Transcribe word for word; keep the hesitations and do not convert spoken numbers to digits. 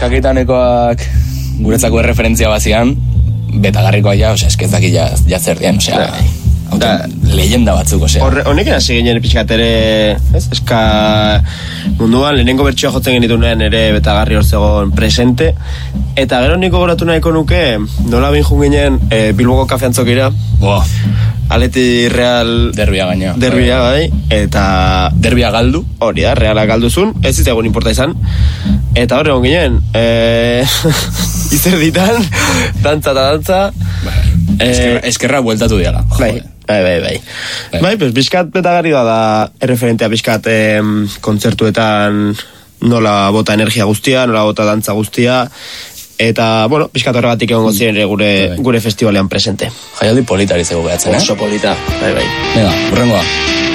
kakitanekoak guretzako erreferentzia bazian, betagarrikoa ja, osea, eskezaki ja, ja zer dian, osea, da, leyenda batzuk, osea. Honekin hasi ginen pixkat ere, ez, eska munduan, lehenengo bertsioa jotzen genitunean ere betagarri hor zegoen presente, eta gero niko goratu nahiko nuke, nola behin jun ginen e, Bilboko kafeantzokira, boa, Aleti Real derbia gaina. Derbia bai, eta derbia galdu. Hori da, Reala galduzun, ez zitzaigun inporta izan. Eta hor egon ginen, eh izerditan, dantza eta dantza. Eh, eskerra, eskerra bueltatu diala. Bai, bai, bai, bai. Bai, bai pues bizkat betagarri da erreferentea bizkat eh, kontzertuetan nola bota energia guztia, nola bota dantza guztia. Eta, bueno, pixkat horregatik egongo ziren gure, gure festivalean presente. Jaialdi politari zego behatzen, eh? Oso polita, bai, bai. Venga, burrengoa.